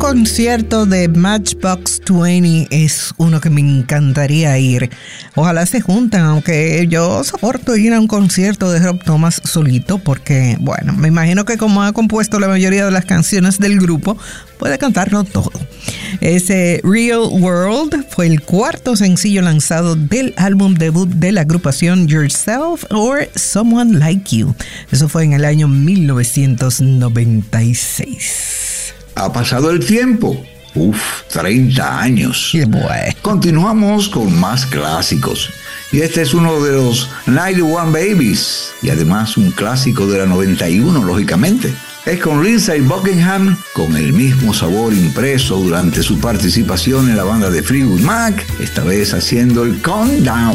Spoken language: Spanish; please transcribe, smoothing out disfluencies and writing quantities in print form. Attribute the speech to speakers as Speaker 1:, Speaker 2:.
Speaker 1: concierto de Matchbox 20 es uno que me encantaría ir. Ojalá se junten, aunque yo soporto ir a un concierto de Rob Thomas solito porque, bueno, me imagino que como ha compuesto la mayoría de las canciones del grupo, puede cantarlo todo. Ese Real World fue el cuarto sencillo lanzado del álbum debut de la agrupación Yourself or Someone Like You. Eso fue en el año 1996.
Speaker 2: Ha pasado el tiempo. 30 años.
Speaker 1: Qué bueno.
Speaker 2: Continuamos con más clásicos. Y este es uno de los 91 Babies. Y además un clásico de la 91, lógicamente. Es con Lindsey Buckingham, con el mismo sabor impreso durante su participación en la banda de Fleetwood Mac, esta vez haciendo el Countdown.